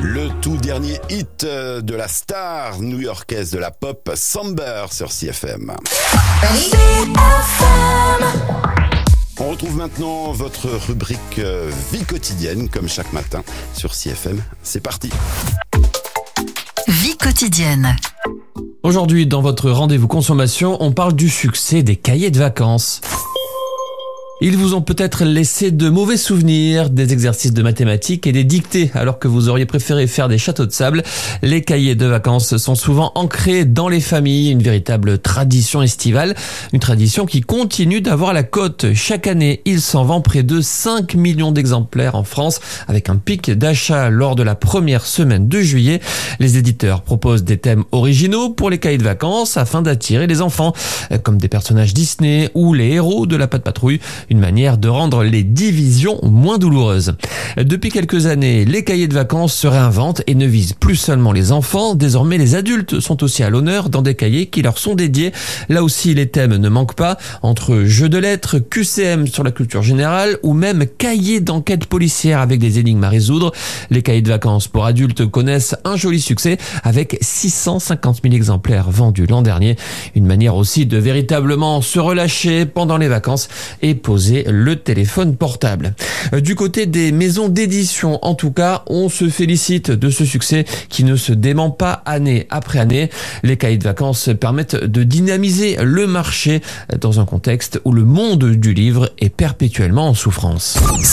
Le tout dernier hit de la star new-yorkaise de la pop, Samber sur CFM. On retrouve maintenant votre rubrique Vie quotidienne, comme chaque matin sur CFM. C'est parti. Vie quotidienne. Aujourd'hui, dans votre rendez-vous consommation, on parle du succès des cahiers de vacances. Ils vous ont peut-être laissé de mauvais souvenirs, des exercices de mathématiques et des dictées, alors que vous auriez préféré faire des châteaux de sable. Les cahiers de vacances sont souvent ancrés dans les familles, une véritable tradition estivale, une tradition qui continue d'avoir la cote. Chaque année, il s'en vend près de 5 millions d'exemplaires en France, avec un pic d'achat lors de la première semaine de juillet. Les éditeurs proposent des thèmes originaux pour les cahiers de vacances afin d'attirer les enfants, comme des personnages Disney ou les héros de la Patte Patrouille. Une manière de rendre les divisions moins douloureuses. Depuis quelques années, les cahiers de vacances se réinventent et ne visent plus seulement les enfants. Désormais, les adultes sont aussi à l'honneur dans des cahiers qui leur sont dédiés. Là aussi, les thèmes ne manquent pas. Entre jeux de lettres, QCM sur la culture générale ou même cahiers d'enquête policière avec des énigmes à résoudre, les cahiers de vacances pour adultes connaissent un joli succès avec 650 000 exemplaires vendus l'an dernier. Une manière aussi de véritablement se relâcher pendant les vacances et poser le téléphone portable. Du côté des maisons d'édition, en tout cas, on se félicite de ce succès qui ne se dément pas année après année. Les cahiers de vacances permettent de dynamiser le marché dans un contexte où le monde du livre est perpétuellement en souffrance.